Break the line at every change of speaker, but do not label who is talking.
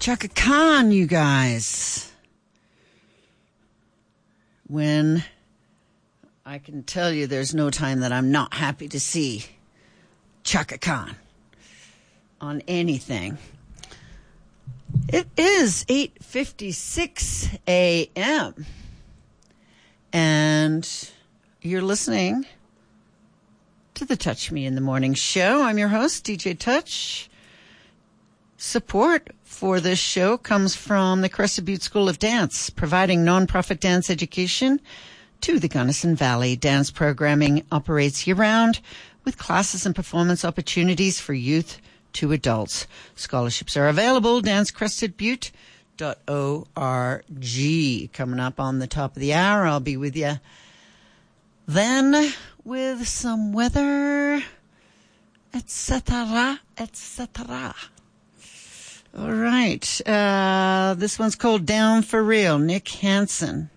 Chaka Khan, you guys. When I can tell you there's no time that I'm not happy to see Chaka Khan on anything. It is 8:56 a.m. and you're listening to the Touch Me in the Morning show. I'm your host, DJ Touch. Support for this show comes from the Crested Butte School of Dance, providing nonprofit dance education to the Gunnison Valley. Dance programming operates year-round with classes and performance opportunities for youth to adults. Scholarships are available. dancecrestedbutte.org. Coming up on the top of the hour, I'll be with you then with some weather, etc., etc. All right. This one's called Down for Real, Nick Hansen.